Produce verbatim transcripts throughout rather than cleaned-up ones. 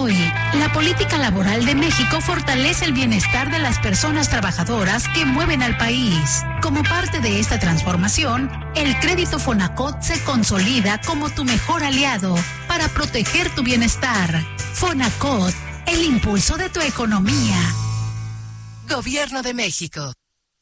Hoy, la política laboral de México fortalece el bienestar de las personas trabajadoras que mueven al país. Como parte de esta transformación, el crédito Fonacot se consolida como tu mejor aliado para proteger tu bienestar. Fonacot, el impulso de tu economía. Gobierno de México.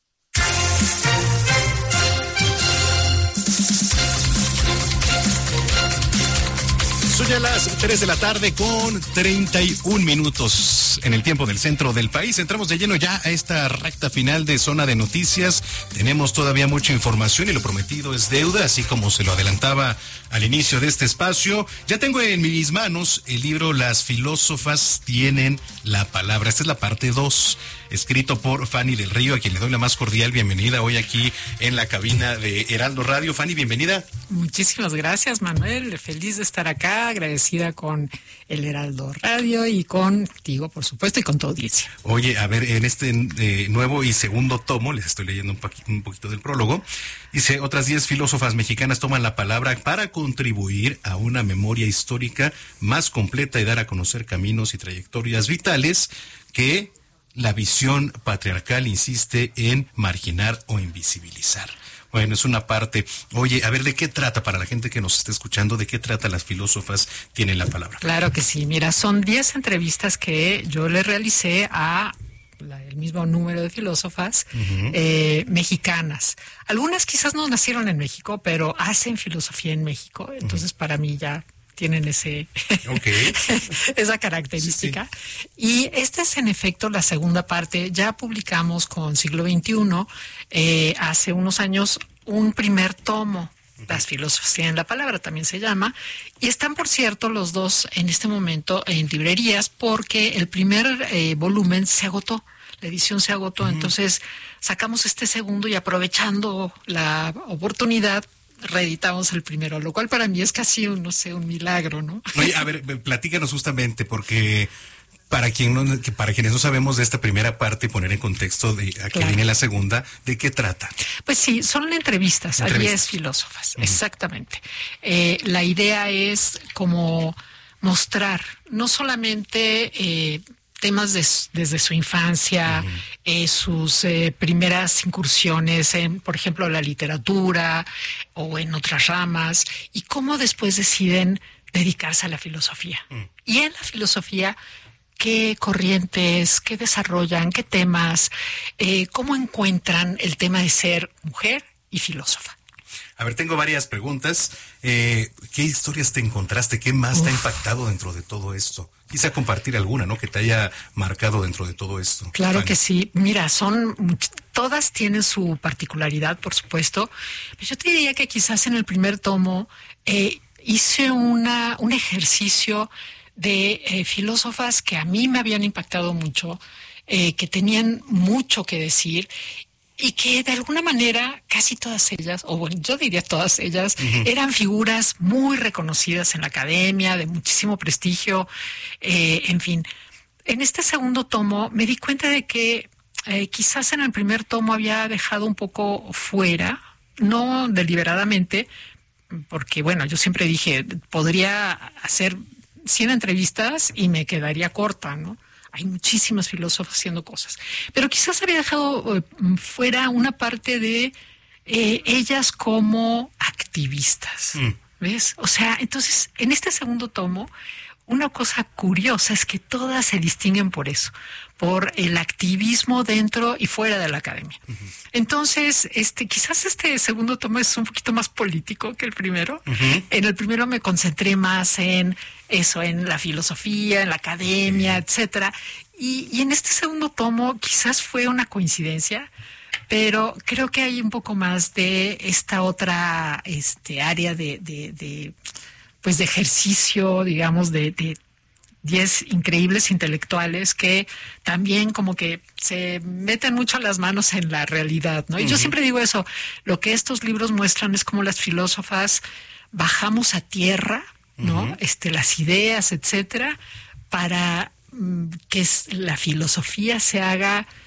Son ya las tres de la tarde con treinta y un minutos en el tiempo del centro del país. Entramos de lleno ya a esta recta final de Zona de Noticias. Tenemos todavía mucha información y lo prometido es deuda, así como se lo adelantaba al inicio de este espacio. Ya tengo en mis manos el libro Las filósofas tienen la palabra. Esta es la parte dos, escrito por Fanny del Río, a quien le doy la más cordial bienvenida hoy aquí en la cabina de Heraldo Radio. Fanny, bienvenida. Muchísimas gracias, Manuel. Feliz de estar acá, agradecida con el Heraldo Radio y contigo, por supuesto, y con tu audiencia. Oye, a ver, en este eh, nuevo y segundo tomo, les estoy leyendo un, poqu- un poquito del prólogo, dice, otras diez filósofas mexicanas toman la palabra para contribuir a una memoria histórica más completa y dar a conocer caminos y trayectorias vitales que la visión patriarcal insiste en marginar o invisibilizar. Bueno, es una parte. Oye, a ver, ¿de qué trata para la gente que nos está escuchando? ¿De qué trata Las filósofas tienen la palabra? Claro que sí. Mira, son diez entrevistas que yo le realicé a la, el mismo número de filósofas uh-huh. eh, mexicanas. Algunas quizás no nacieron en México, pero hacen filosofía en México. Entonces, uh-huh. para mí ya tienen ese okay. esa característica. Sí, sí. Y esta es en efecto la segunda parte. Ya publicamos con Siglo veintiuno, eh, hace unos años, un primer tomo. Las filósofas tienen la palabra, también se llama. Y están, por cierto, los dos en este momento en librerías porque el primer eh, volumen se agotó. La edición se agotó. Uh-huh. Entonces sacamos este segundo y aprovechando la oportunidad, reeditamos el primero, lo cual para mí es casi un, no sé, un milagro, ¿no? Oye, a ver, platícanos justamente, porque para quien no, para quienes no sabemos de esta primera parte, poner en contexto de a qué claro. viene la segunda, ¿de qué trata? Pues sí, son entrevistas, entrevistas. a diez filósofas, uh-huh. exactamente. Eh, la idea es como mostrar, no solamente eh, temas de, desde su infancia, uh-huh. eh, sus eh, primeras incursiones en, por ejemplo, la literatura o en otras ramas, y cómo después deciden dedicarse a la filosofía. Uh-huh. Y en la filosofía, qué corrientes, qué desarrollan, qué temas, eh, cómo encuentran el tema de ser mujer y filósofa. A ver, tengo varias preguntas. Eh, ¿Qué historias te encontraste? ¿Qué más Uf. te ha impactado dentro de todo esto? Quizá compartir alguna, ¿no? Que te haya marcado dentro de todo esto. Claro Fanny. Que sí. Mira, son todas tienen su particularidad, por supuesto. Pero yo te diría que quizás en el primer tomo eh, hice una un ejercicio de eh, filósofas que a mí me habían impactado mucho, eh, que tenían mucho que decir. Y que de alguna manera casi todas ellas, o bueno, yo diría todas ellas, uh-huh. eran figuras muy reconocidas en la academia, de muchísimo prestigio, eh, en fin. En este segundo tomo me di cuenta de que eh, quizás en el primer tomo había dejado un poco fuera, no deliberadamente, porque bueno, yo siempre dije, podría hacer cien entrevistas y me quedaría corta, ¿no? Hay muchísimas filósofas haciendo cosas. Pero quizás había dejado eh, fuera una parte de eh, ellas como activistas. Mm. ¿Ves? O sea, entonces, en este segundo tomo, una cosa curiosa es que todas se distinguen por eso, por el activismo dentro y fuera de la academia. Uh-huh. Entonces, este, quizás este segundo tomo es un poquito más político que el primero. Uh-huh. En el primero me concentré más en eso, en la filosofía, en la academia, uh-huh. etcétera. Y, y en este segundo tomo quizás fue una coincidencia, pero creo que hay un poco más de esta otra este, área de, de, de pues de ejercicio, digamos, de, de diez increíbles intelectuales que también como que se meten mucho las manos en la realidad, ¿no? Y uh-huh. yo siempre digo eso, lo que estos libros muestran es como las filósofas bajamos a tierra, ¿no? Uh-huh. Este, las ideas, etcétera, para mm, que la filosofía se haga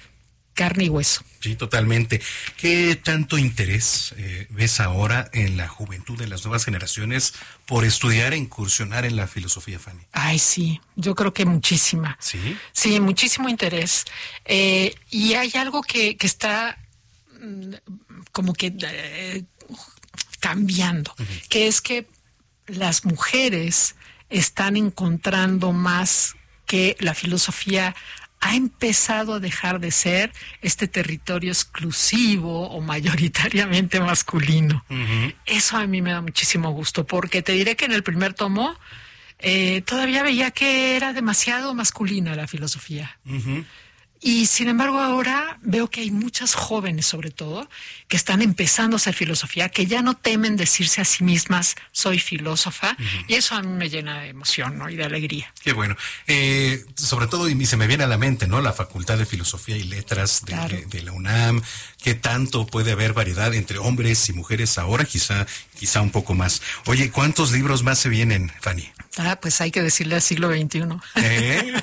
carne y hueso. Sí, totalmente. ¿Qué tanto interés eh, ves ahora en la juventud de las nuevas generaciones por estudiar e incursionar en la filosofía, Fanny? Ay, sí, yo creo que muchísima. Sí. Sí, muchísimo interés. Eh, y hay algo que, que está mm, como que eh, cambiando, uh-huh. que es que las mujeres están encontrando más que la filosofía ha empezado a dejar de ser este territorio exclusivo o mayoritariamente masculino. Uh-huh. Eso a mí me da muchísimo gusto, porque te diré que en el primer tomo eh, todavía veía que era demasiado masculina la filosofía. Uh-huh. Y sin embargo ahora veo que hay muchas jóvenes, sobre todo, que están empezando a hacer filosofía, que ya no temen decirse a sí mismas, soy filósofa, uh-huh. y eso a mí me llena de emoción, ¿no? Y de alegría. Qué bueno. Eh, sobre todo, y se me viene a la mente, ¿no? La Facultad de Filosofía y Letras de, claro. de, de la UNAM, que tanto puede haber variedad entre hombres y mujeres ahora, quizá, quizá un poco más. Oye, ¿cuántos libros más se vienen, Fanny? Ah, pues hay que decirle al siglo veintiuno. ¿Eh?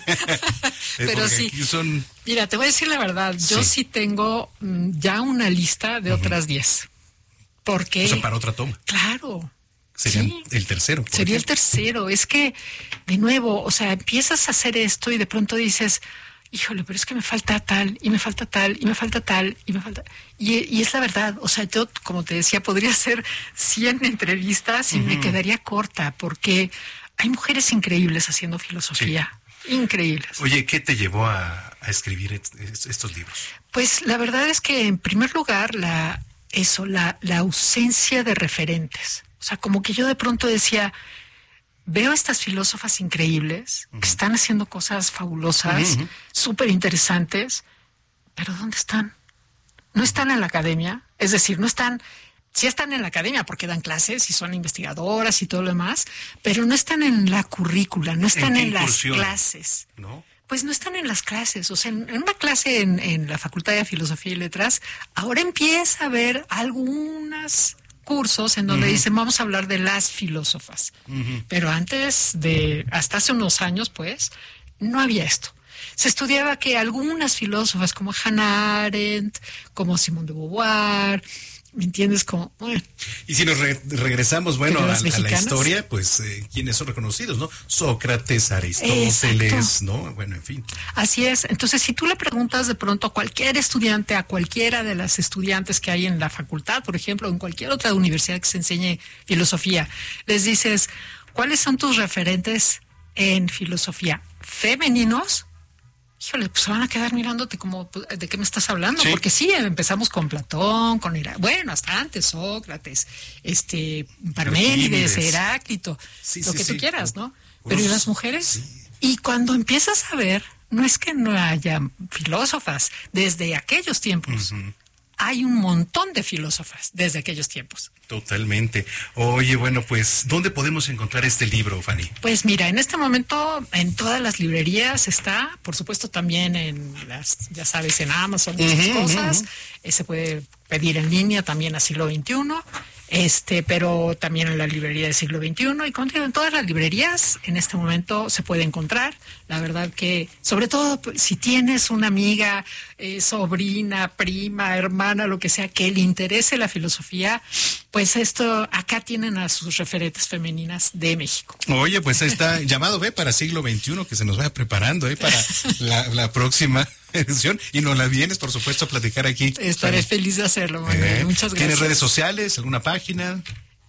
Pero sí. Son... Mira, te voy a decir la verdad, yo sí, sí tengo mm, ya una lista de uh-huh. otras diez. Porque... O sea, para otra toma. Claro. Sería sí. el tercero. Sería ejemplo. el tercero. Es que, de nuevo, o sea, empiezas a hacer esto y de pronto dices, híjole, pero es que me falta tal, y me falta tal, y me falta tal, y me falta... Y, y es la verdad, o sea, yo, como te decía, podría hacer cien entrevistas y uh-huh. me quedaría corta, porque hay mujeres increíbles haciendo filosofía. Sí. Increíbles. Oye, ¿qué te llevó a, a escribir et, estos libros? Pues la verdad es que en primer lugar la eso la, la ausencia de referentes. O sea, como que yo de pronto decía, veo a estas filósofas increíbles uh-huh. que están haciendo cosas fabulosas, uh-huh. súper interesantes, pero ¿dónde están? No están en la academia, es decir, no están... Sí están en la academia porque dan clases y son investigadoras y todo lo demás, pero no están en la currícula, no están en, en las clases. ¿No? Pues no están en las clases. O sea, en, en una clase en, en la Facultad de Filosofía y Letras, ahora empieza a haber algunos cursos en donde uh-huh. dicen, vamos a hablar de las filósofas. Uh-huh. Pero antes de, hasta hace unos años, pues, no había esto. Se estudiaba que algunas filósofas como Hannah Arendt, como Simone de Beauvoir... ¿Me entiendes? Como, bueno. Y si nos re- regresamos, bueno, a, a la historia, pues, eh, ¿quiénes son reconocidos, no? Sócrates, Aristóteles, Exacto. ¿no? Bueno, en fin. Así es. Entonces, si tú le preguntas de pronto a cualquier estudiante, a cualquiera de las estudiantes que hay en la facultad, por ejemplo, en cualquier otra universidad que se enseñe filosofía, les dices, ¿cuáles son tus referentes en filosofía? ¿Femeninos? Híjole, pues se van a quedar mirándote como, ¿de qué me estás hablando? Sí. Porque sí, empezamos con Platón, con Herá... bueno, hasta antes, Sócrates, este, Parménides, Heráclito, sí, lo sí, que sí. tú quieras, ¿no? Uf, pero ¿y las mujeres? Sí. Y cuando empiezas a ver, no es que no haya filósofas, desde aquellos tiempos, uh-huh. hay un montón de filósofas desde aquellos tiempos. Totalmente. Oye, bueno, pues, ¿dónde podemos encontrar este libro, Fanny? Pues mira, en este momento en todas las librerías está, por supuesto también en las, ya sabes, en Amazon y uh-huh, esas cosas. Uh-huh. Eh, se puede pedir en línea también a siglo veintiuno, este, pero también en la librería de siglo veintiuno y contigo en todas las librerías en este momento se puede encontrar. La verdad que, sobre todo si tienes una amiga, eh, sobrina, prima, hermana, lo que sea, que le interese la filosofía, pues esto, acá tienen a sus referentes femeninas de México. Oye, pues está llamado B para siglo veintiuno, que se nos vaya preparando, ¿eh? Para la, la próxima edición. Y nos la vienes, por supuesto, a platicar aquí. Estaré feliz de hacerlo, Manuel. Eh, Muchas gracias. ¿Tienes redes sociales? ¿Alguna página?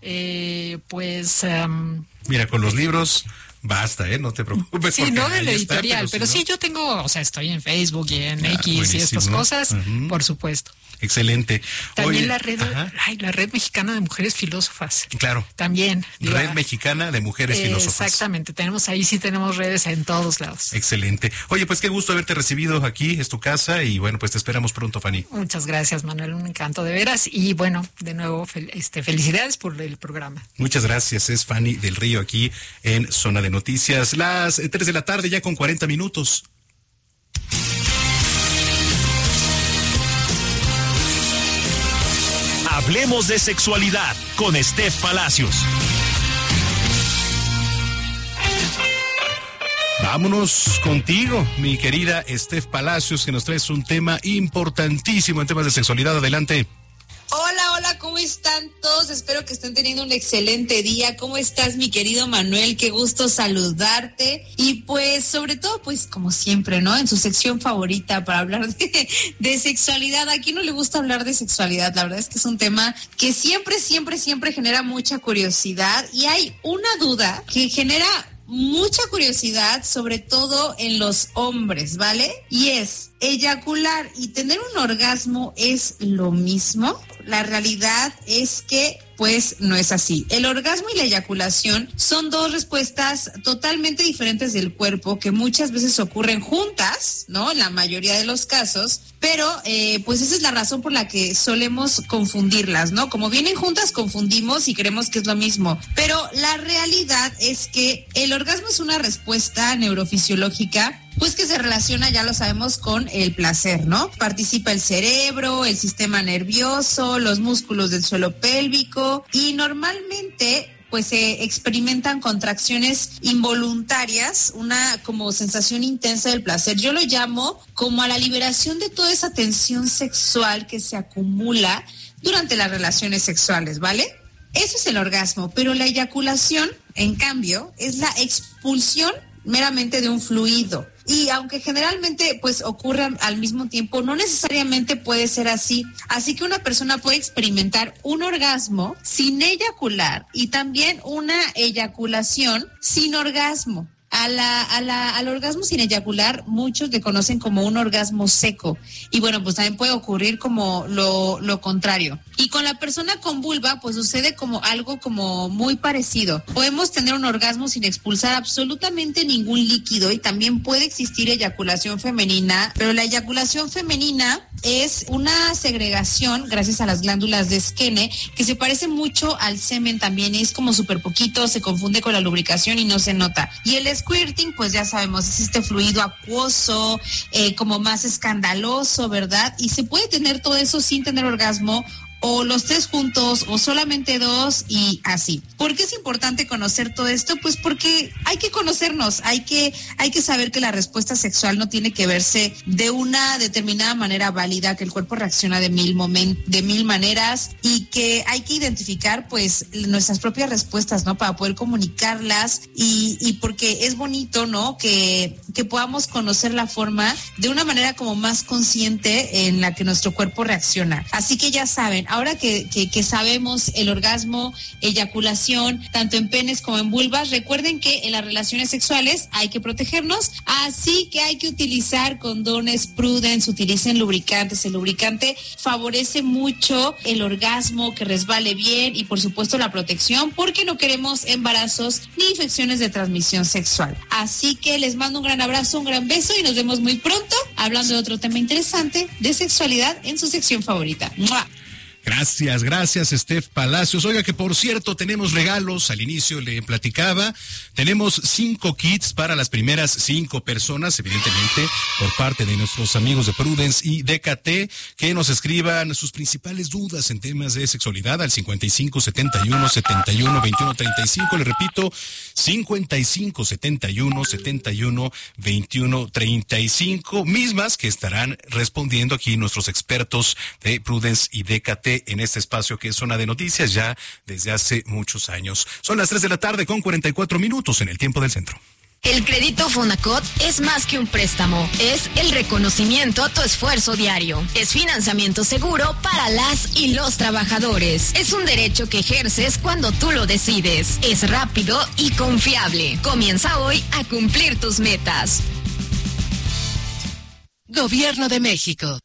Eh, pues... Um, Mira, con los libros... Basta, ¿eh? No te preocupes. Sí, no del editorial, está, pero, pero si sí no... yo tengo, o sea, estoy en Facebook y en ah, X buenísimo. Y estas cosas, uh-huh. por supuesto. Excelente. También Oye, la red, ay, la red mexicana de mujeres filósofas. Claro. También. Digo, red mexicana de mujeres eh, filósofas. Exactamente. Tenemos ahí sí tenemos redes en todos lados. Excelente. Oye, pues qué gusto haberte recibido aquí, es tu casa y bueno, pues te esperamos pronto, Fanny. Muchas gracias, Manuel, un encanto de veras y bueno, de nuevo, fel- este, felicidades por el programa. Muchas gracias. Es Fanny del Río aquí en Zona de Noticias. Las tres de la tarde ya con cuarenta minutos. Hablemos de sexualidad con Steph Palacios. Vámonos contigo, mi querida Steph Palacios, que nos traes un tema importantísimo en temas de sexualidad. Adelante. Hola, hola, ¿cómo están todos? Espero que estén teniendo un excelente día. ¿Cómo estás, mi querido Manuel? Qué gusto saludarte. Y pues, sobre todo, pues, como siempre, ¿no? En su sección favorita para hablar de, de sexualidad. ¿A quién no le gusta hablar de sexualidad? La verdad es que es un tema que siempre, siempre, siempre genera mucha curiosidad. Y hay una duda que genera mucha curiosidad, sobre todo en los hombres, ¿vale? Y es, ¿eyacular y tener un orgasmo es lo mismo? La realidad es que pues no es así. El orgasmo y la eyaculación son dos respuestas totalmente diferentes del cuerpo que muchas veces ocurren juntas, ¿no? En la mayoría de los casos, pero eh, pues esa es la razón por la que solemos confundirlas, ¿no? Como vienen juntas, confundimos y creemos que es lo mismo. Pero la realidad es que el orgasmo es una respuesta neurofisiológica pues que se relaciona, ya lo sabemos, con el placer, ¿no? Participa el cerebro, el sistema nervioso, los músculos del suelo pélvico y normalmente pues se experimentan contracciones involuntarias, una como sensación intensa del placer. Yo lo llamo como a la liberación de toda esa tensión sexual que se acumula durante las relaciones sexuales, ¿vale? Eso es el orgasmo, pero la eyaculación, en cambio, es la expulsión meramente de un fluido. Y aunque generalmente pues ocurre al mismo tiempo, no necesariamente puede ser así. Así que una persona puede experimentar un orgasmo sin eyacular y también una eyaculación sin orgasmo. A la, a la, al orgasmo sin eyacular, muchos le conocen como un orgasmo seco. Y bueno, pues también puede ocurrir como lo, lo contrario. Y con la persona con vulva, pues sucede como algo como muy parecido. Podemos tener un orgasmo sin expulsar absolutamente ningún líquido y también puede existir eyaculación femenina, pero la eyaculación femenina es una segregación, gracias a las glándulas de Skene, que se parece mucho al semen también. Es como súper poquito, se confunde con la lubricación y no se nota. Y el squirting, pues ya sabemos, es este fluido acuoso, eh, como más escandaloso, ¿verdad? Y se puede tener todo eso sin tener orgasmo, o los tres juntos, o solamente dos, y así. ¿Por qué es importante conocer todo esto? Pues porque hay que conocernos, hay que, hay que saber que la respuesta sexual no tiene que verse de una determinada manera válida, que el cuerpo reacciona de mil momen- de mil maneras, y que hay que identificar, pues, nuestras propias respuestas, ¿no? Para poder comunicarlas, y, y porque es bonito, ¿no? Que, que podamos conocer la forma de una manera como más consciente en la que nuestro cuerpo reacciona. Así que ya saben, ahora que, que, que sabemos el orgasmo, eyaculación, tanto en penes como en vulvas, recuerden que en las relaciones sexuales hay que protegernos, así que hay que utilizar condones Prudence, utilicen lubricantes. El lubricante favorece mucho el orgasmo, que resbale bien y por supuesto la protección, porque no queremos embarazos ni infecciones de transmisión sexual. Así que les mando un gran abrazo, un gran beso y nos vemos muy pronto hablando de otro tema interesante de sexualidad en su sección favorita. ¡Mua! Gracias, gracias, Steph Palacios. Oiga, que por cierto, tenemos regalos. Al inicio le platicaba. Tenemos cinco kits para las primeras cinco personas, evidentemente, por parte de nuestros amigos de Prudence y D K T, que nos escriban sus principales dudas en temas de sexualidad al cincuenta y cinco, setenta y uno, setenta y uno, veintiuno, treinta y cinco. Le repito, cincuenta y cinco, setenta y uno, setenta y uno, veintiuno, treinta y cinco, mismas que estarán respondiendo aquí nuestros expertos de Prudence y D K T en este espacio que es Zona de Noticias ya desde hace muchos años. Son las tres de la tarde con cuarenta y cuatro minutos en el tiempo del centro. El crédito Fonacot es más que un préstamo, es el reconocimiento a tu esfuerzo diario. Es financiamiento seguro para las y los trabajadores. Es un derecho que ejerces cuando tú lo decides. Es rápido y confiable. Comienza hoy a cumplir tus metas. Gobierno de México.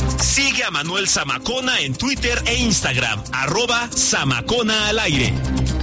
Sigue a Manuel Zamacona en Twitter e Instagram, arroba Zamacona al aire.